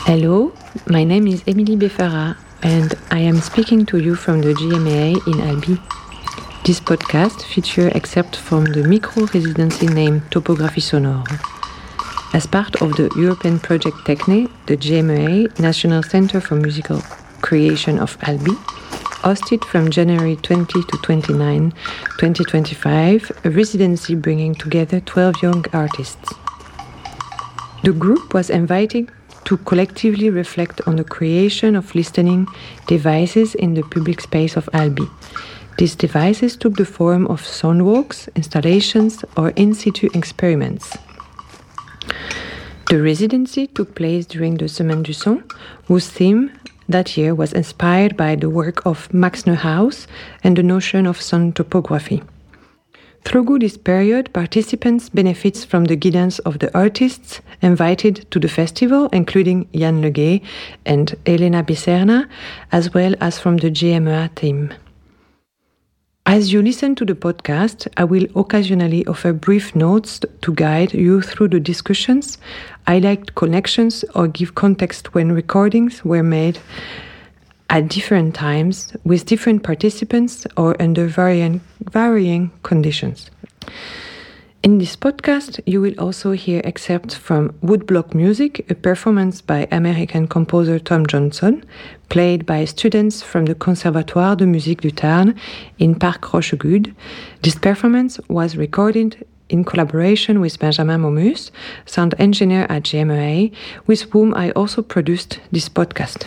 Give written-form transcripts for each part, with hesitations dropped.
Hello, my name is Émilie Beffara and I am speaking to you from the GMA in Albi. This podcast features excerpts from the micro-residency named Topographie Sonore. As part of the European project Techne, the GMA National Center for Musical Creation of Albi hosted from January 20 to 29, 2025, a residency bringing together 12 young artists. The group was invited to collectively reflect on the creation of listening devices in the public space of Albi. These devices took the form of soundwalks, installations, or in-situ experiments. The residency took place during the Semaine du Son, whose theme that year was inspired by the work of Max Neuhaus and the notion of sound topography. Throughout this period, participants benefit from the guidance of the artists invited to the festival, including Yann Leguet and Elena Biserna, as well as from the GMEA team. As you listen to the podcast, I will occasionally offer brief notes to guide you through the discussions, highlight connections, or give context when recordings were made at different times with different participants or under varying conditions. In this podcast, you will also hear excerpts from Woodblock Music, a performance by American composer Tom Johnson, played by students from the Conservatoire de Musique du Tarn in Parc Rochegude. This performance was recorded in collaboration with Benjamin Momus, sound engineer at GMEA, with whom I also produced this podcast.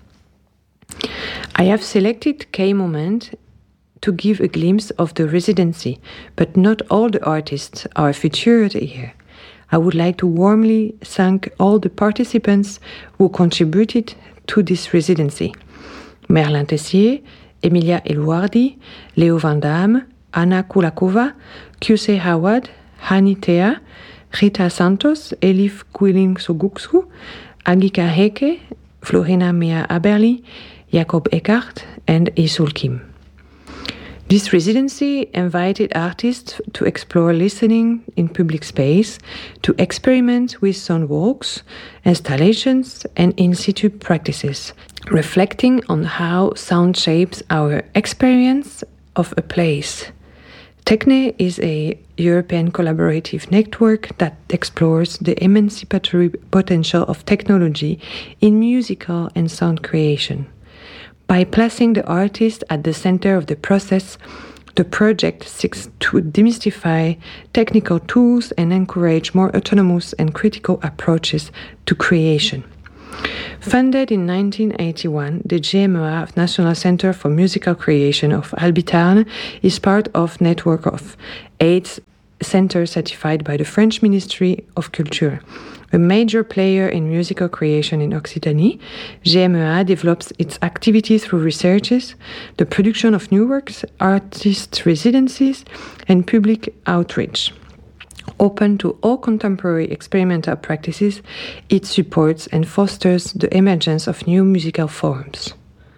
I have selected key moments to give a glimpse of the residency, but not all the artists are featured here. I would like to warmly thank all the participants who contributed to this residency. Merlin Tessier, Emilia Eluardi, Leo Van Damme, Anna Kulakova, Kyusei Howard, Hani Thea, Rita Santos, Elif Guiling-Soguksu, Agika Heke, Florina Mea Aberli, Jacob Eckart, and Isul Kim. This residency invited artists to explore listening in public space, to experiment with sound walks, installations, and in-situ practices, reflecting on how sound shapes our experience of a place. Techne is a European collaborative network that explores the emancipatory potential of technology in musical and sound creation. By placing the artist at the center of the process, the project seeks to demystify technical tools and encourage more autonomous and critical approaches to creation. Founded in 1981, the GMEA National Center for Musical Creation of Albi Tarn is part of a network of 8 centers certified by the French Ministry of Culture. A major player in musical creation in Occitanie, GMEA develops its activity through researches, the production of new works, artist residencies, and public outreach. Open to all contemporary experimental practices, it supports and fosters the emergence of new musical forms.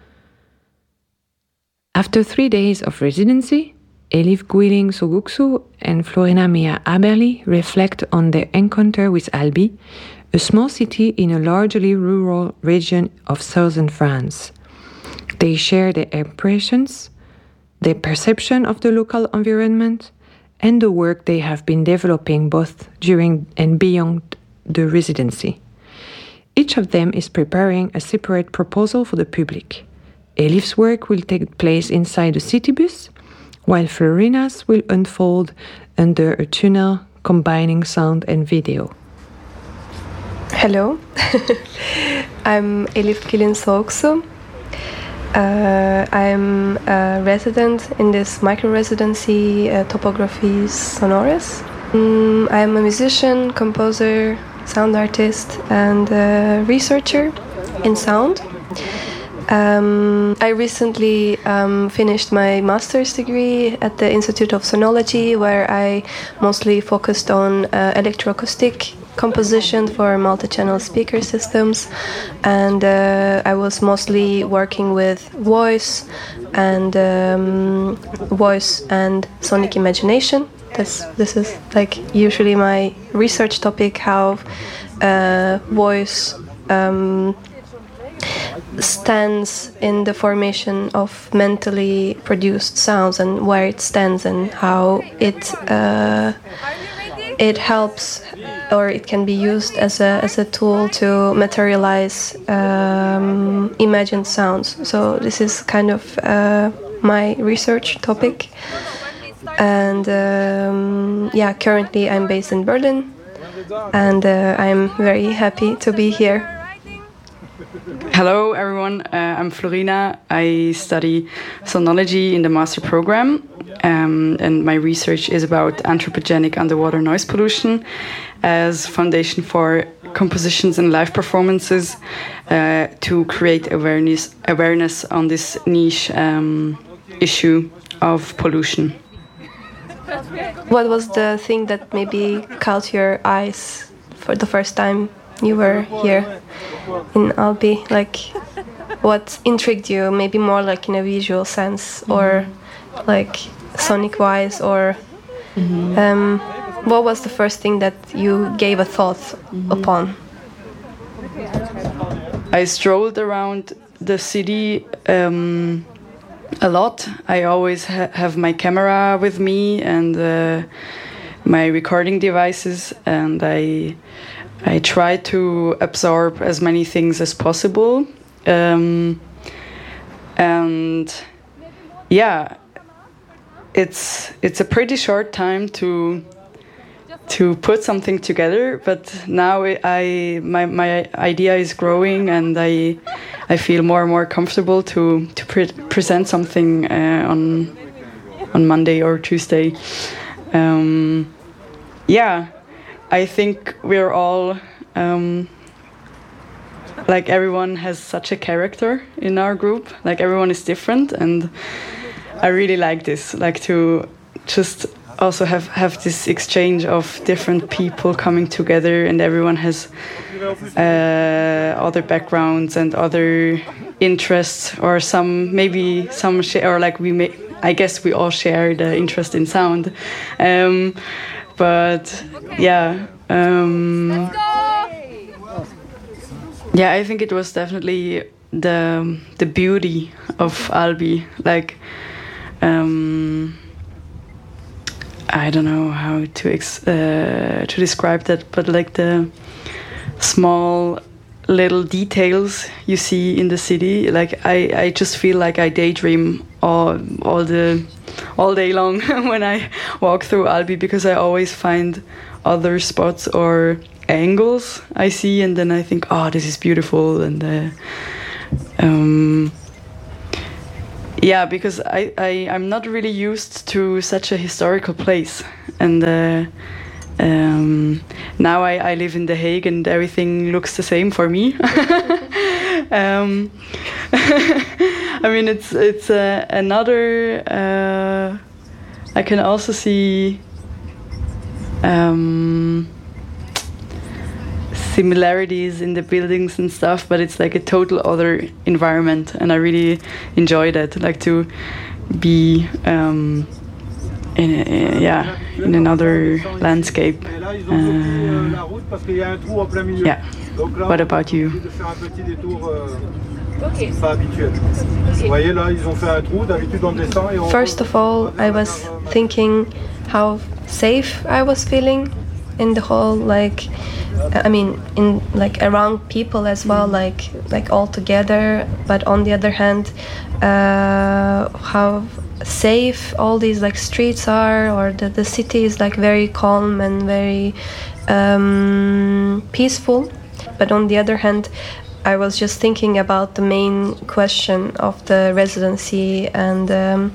After 3 days of residency, Elif Guiling-Soguksu and Florina Mea Aberli reflect on their encounter with Albi, a small city in a largely rural region of southern France. They share their impressions, their perception of the local environment, and the work they have been developing both during and beyond the residency. Each of them is preparing a separate proposal for the public. Elif's work will take place inside a city bus, while Florina's will unfold under a tunnel combining sound and video. Hello, I'm Elif Guiling-Soguksu. I'm a resident in this micro-residency, Topographie Sonore. I'm a musician, composer, sound artist, and researcher in sound. I recently finished my master's degree at the Institute of Sonology, where I mostly focused on electroacoustic composition for multi-channel speaker systems, and I was mostly working with voice and sonic imagination. This is like usually my research topic, how voice stands in the formation of mentally produced sounds and where it stands and how it helps, or it can be used as a tool to materialize imagined sounds. So this is kind of my research topic. And currently I'm based in Berlin, and I'm very happy to be here. Hello everyone, I'm Florina. I study sonology in the master program, and my research is about anthropogenic underwater noise pollution as foundation for compositions and live performances to create awareness on this niche issue of pollution. What was the thing that maybe caught your eyes for the first time you were here in Albi? Like, what intrigued you? Maybe more like in a visual sense, or like sonic-wise, or what was the first thing that you gave a thought upon? I strolled around the city a lot. I always have my camera with me and my recording devices, and I try to absorb as many things as possible. And yeah, it's a pretty short time to put something together, but now my idea is growing, and I feel more and more comfortable to present something on Monday or Tuesday. I think we're all like, everyone has such a character in our group. Like, everyone is different, and I really like this. Like, to just also have this exchange of different people coming together, and everyone has other backgrounds and other interests, or or like I guess we all share the interest in sound. But yeah, I think it was definitely the beauty of Albi. Like, I don't know how to describe that, but like the small little details you see in the city. Like, I just feel like I daydream all day long when I walk through Albi, because I always find other spots or angles I see, and then I think, oh, this is beautiful. And because I'm not really used to such a historical place, and now I live in The Hague, and everything looks the same for me. I mean, it's another. I can also see similarities in the buildings and stuff, but it's like a total other environment, and I really enjoy that. Like, to be in another landscape. What about you? First of all, I was thinking how safe I was feeling in the whole, like, I mean, in like around people as well, like all together. But on the other hand, how safe all these like streets are, or the city is like very calm and very peaceful. But on the other hand, I was just thinking about the main question of the residency, and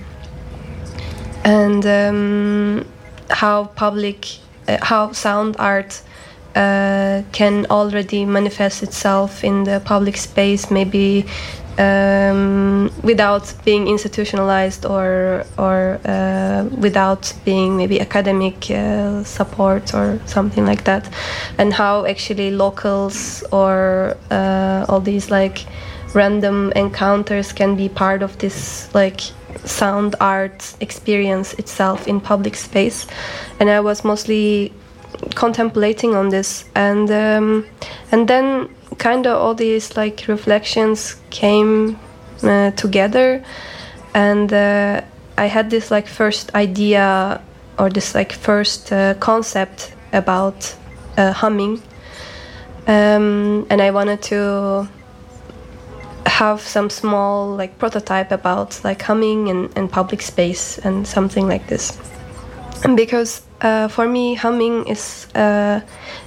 how sound art can already manifest itself in the public space, maybe without being institutionalized, or without being maybe academic support or something like that, and how actually locals or all these like random encounters can be part of this like sound art experience itself in public space. And I was mostly contemplating on this, and then kind of all these like reflections came together, and I had this like first idea, or this like first concept about humming, and I wanted to have some small like prototype about like humming and public space and something like this. And because for me humming is a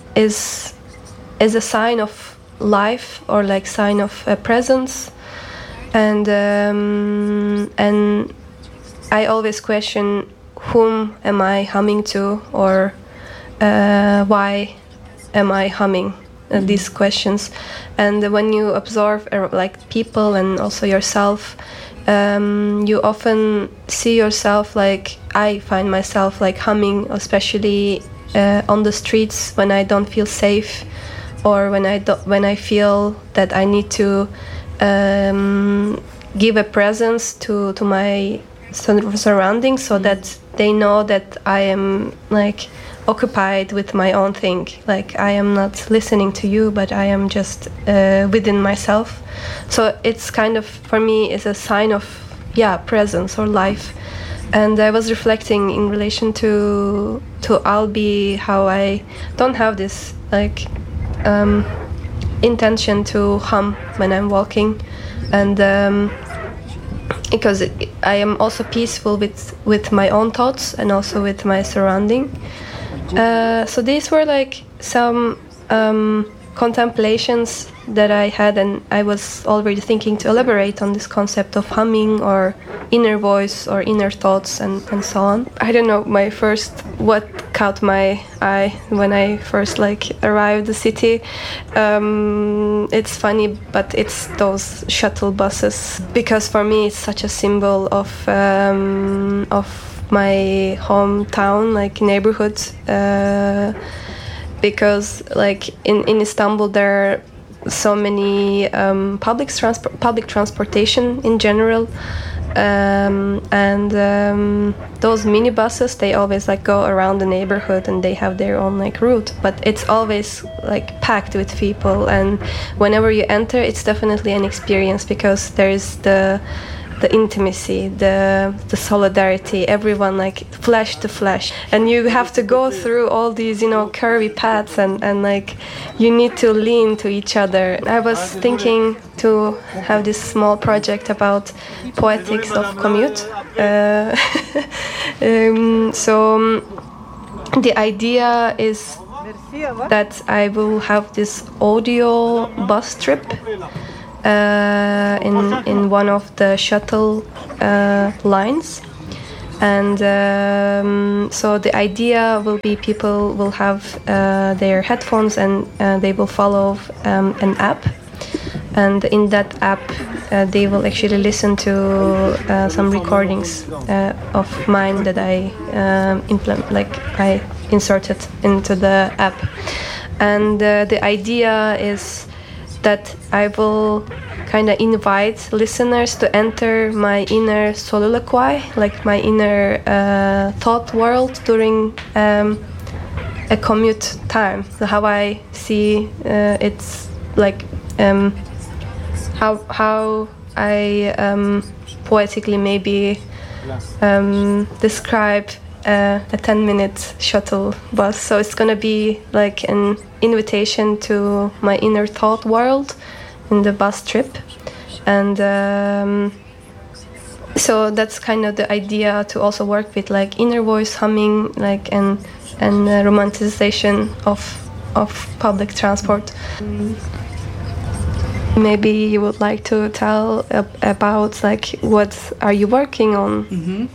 sign of life, or like sign of presence, and I always question whom am I humming to, or why am I humming, these questions. And when you observe like people and also yourself, you often see yourself, like I find myself like humming, especially on the streets when I don't feel safe, or when I feel that I need to give a presence to my surroundings, so that they know that I am like occupied with my own thing, like I am not listening to you, but I am just within myself. So it's kind of, for me, is a sign of presence or life. And I was reflecting in relation to Albi, how I don't have this like intention to hum when I'm walking, and because I am also peaceful with my own thoughts and also with my surrounding. So these were like some contemplations that I had, and I was already thinking to elaborate on this concept of humming, or inner voice, or inner thoughts, and so on. I don't know, what caught my eye when I first like arrived the city. It's funny, but it's those shuttle buses, because for me it's such a symbol of my hometown, like neighborhood, because like in Istanbul there are so many public transportation in general, and those minibuses, they always like go around the neighborhood, and they have their own like route, but it's always like packed with people, and whenever you enter, it's definitely an experience, because there is the intimacy, the solidarity, everyone like flesh to flesh, and you have to go through all these curvy paths, and like you need to lean to each other. I was thinking to have this small project about poetics of commute. So the idea is that I will have this audio bus trip in one of the shuttle lines, and so the idea will be people will have their headphones, and they will follow an app, and in that app they will actually listen to some recordings of mine that I I inserted into the app, and the idea is that I will kind of invite listeners to enter my inner soliloquy, like my inner thought world during a commute time. So how I see it's like how I poetically maybe describe a 10-minute shuttle bus. So it's gonna be like an invitation to my inner thought world in the bus trip, and so that's kind of the idea, to also work with like inner voice humming, like and romanticization of public transport. Maybe you would like to tell about like what are you working on? Mm-hmm.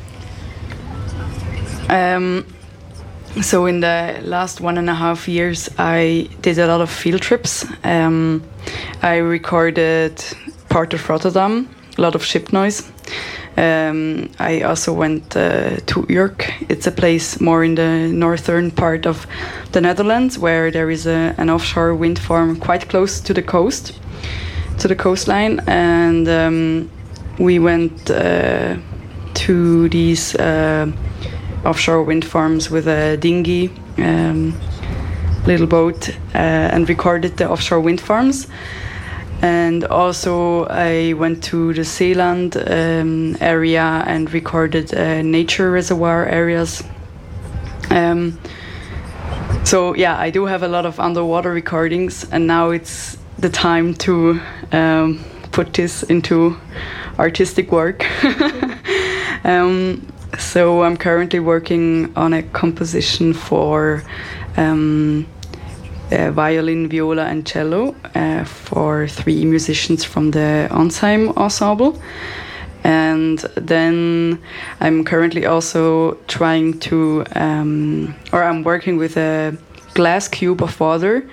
So in the last 1.5 years, I did a lot of field trips. I recorded part of Rotterdam, a lot of ship noise. I also went to Urk. It's a place more in the northern part of the Netherlands, where there is an offshore wind farm quite close to the coast, to the coastline. And we went to these offshore wind farms with a dinghy, little boat and recorded the offshore wind farms. And also I went to the Seeland area and recorded nature reservoir areas. So yeah, I do have a lot of underwater recordings, and now it's the time to put this into artistic work. So I'm currently working on a composition for violin, viola and cello for 3 musicians from the Onsheim ensemble. And then I'm currently also trying to, or I'm working with a glass cube of water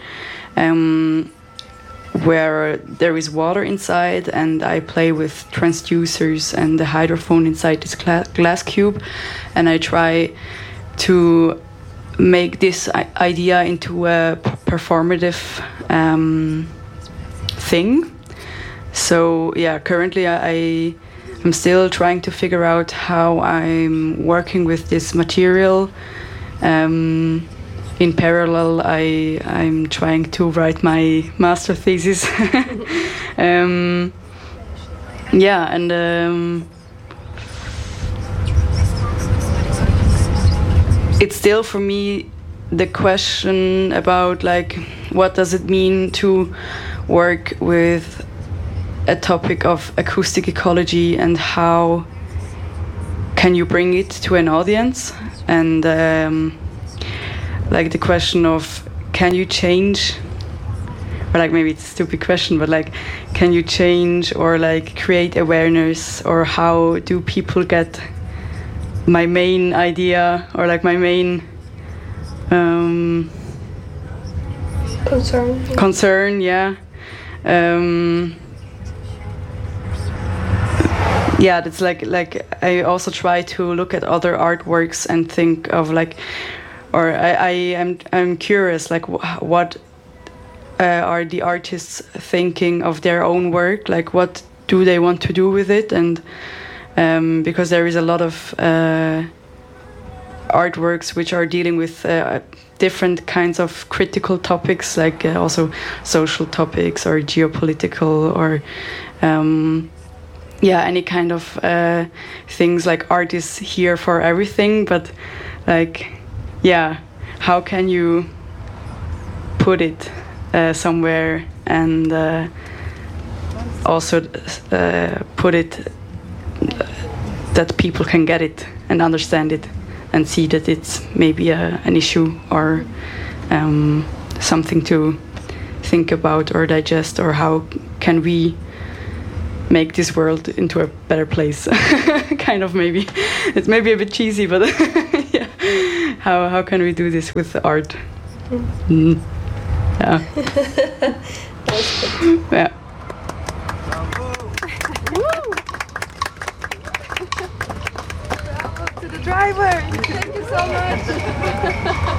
where there is water inside, and I play with transducers and the hydrophone inside this glass cube, and I try to make this idea into a performative thing. So yeah, currently I'm still trying to figure out how I'm working with this material. In parallel, I'm trying to write my master thesis. Yeah, and it's still for me the question about like what does it mean to work with a topic of acoustic ecology, and how can you bring it to an audience, and like the question of can you change, or like maybe it's a stupid question, but like can you change or like create awareness, or how do people get my main idea or like my main concern, yeah. Yeah, that's like I also try to look at other artworks and think of like, or I'm curious like what are the artists thinking of their own work, like what do they want to do with it, and because there is a lot of artworks which are dealing with different kinds of critical topics, like also social topics or geopolitical or yeah, any kind of things. Like art is here for everything, but like yeah, how can you put it somewhere and also put it that people can get it and understand it and see that it's maybe an issue or something to think about or digest, or how can we make this world into a better place. Kind of, maybe it's maybe a bit cheesy, but yeah, how can we do this with art? Yeah. Yeah. To the driver. Thank you so much.